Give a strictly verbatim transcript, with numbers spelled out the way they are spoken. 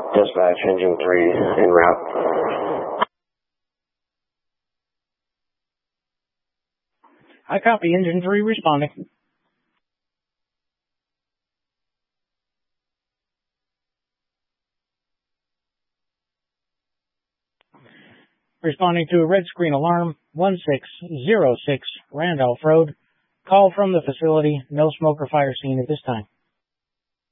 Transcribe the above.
Dispatch, engine three, en route. I copy, engine three responding. Responding to a red screen alarm, one six zero six Randolph Road. Call from the facility, no smoke or fire scene at this time.